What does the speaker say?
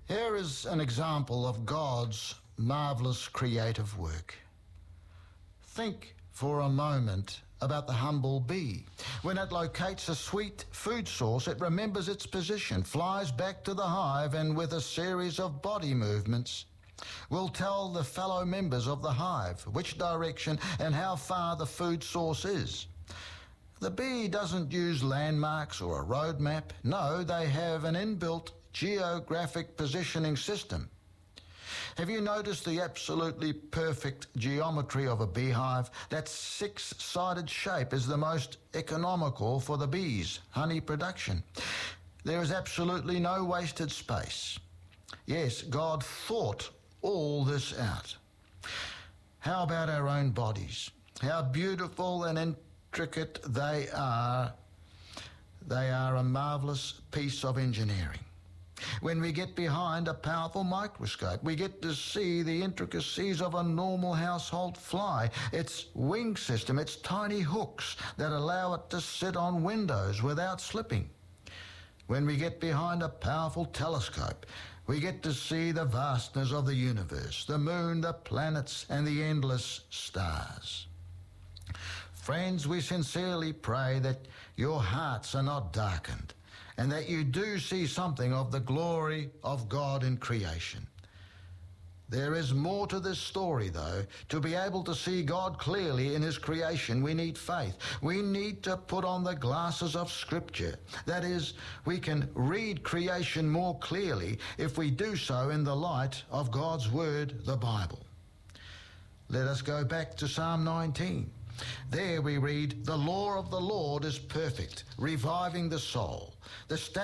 Here is an example of God's marvellous creative work. Think for a moment about the humble bee. When it locates a sweet food source, it remembers its position, flies back to the hive, and with a series of body movements will tell the fellow members of the hive which direction and how far the food source is. The bee doesn't use landmarks or a road map. No, they have an inbuilt geographic positioning system. Have you noticed the absolutely perfect geometry of a beehive? That six-sided shape is the most economical for the bees' honey production. There is absolutely no wasted space. Yes, God thought all this out. How about our own bodies? How beautiful and intricate they are. They are a marvellous piece of engineering. When we get behind a powerful microscope, we get to see the intricacies of a normal household fly, its wing system, its tiny hooks that allow it to sit on windows without slipping. When we get behind a powerful telescope, we get to see the vastness of the universe, the moon, the planets, and the endless stars. Friends, we sincerely pray that your hearts are not darkened, and that you do see something of the glory of God in creation. There is more to this story, though. To be able to see God clearly in His creation, we need faith. We need to put on the glasses of Scripture. That is, we can read creation more clearly if we do so in the light of God's Word, the Bible. Let us go back to Psalm 19. There we read, "The law of the Lord is perfect, reviving the soul. The